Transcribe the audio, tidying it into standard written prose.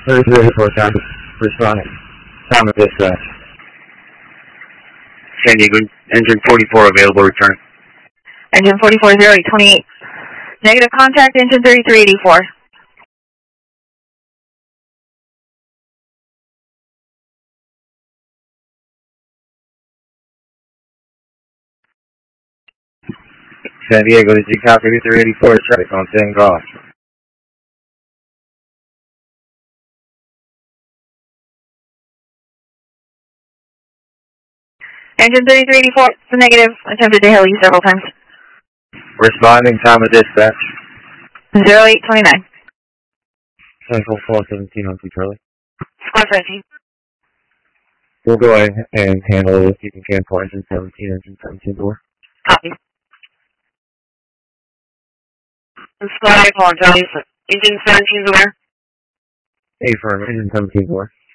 3384 time. Responding. Time of dispatch. San Diego, engine 44 available, return. Engine 440828. Negative contact, engine 3384. San Diego, did you copy 3384 traffic on San Golf? Engine 3384, it's a negative. Attempted to hail you several times. Responding. Time of dispatch. 0829. Central 417 on 2 Charlie. Squad 17. We'll go ahead and handle it if you can for engine 17, engine 17 door. Copy. Squad 8 on Charlie. Engine 17 is aware. A firm, engine 17 door.